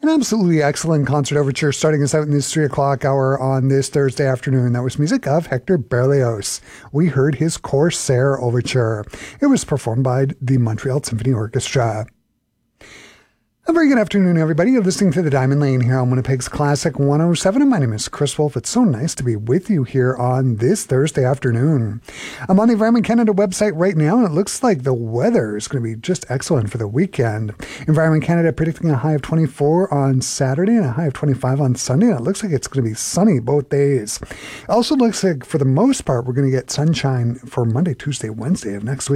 An absolutely excellent concert overture starting us out in this 3 o'clock hour on this Thursday afternoon. That was music of Hector Berlioz. We heard his Corsair Overture. It was performed by the Montreal Symphony Orchestra. A very good afternoon, everybody. You're listening to The Diamond Lane here on Winnipeg's Classic 107, and my name is Chris Wolf. It's so nice to be with you here on this Thursday afternoon. I'm on the Environment Canada website right now, and it looks like the weather is going to be just excellent for the weekend. Environment Canada predicting a high of 24 on Saturday and a high of 25 on Sunday, and it looks like it's going to be sunny both days. It also looks like, for the most part, we're going to get sunshine for Monday, Tuesday, Wednesday of next week.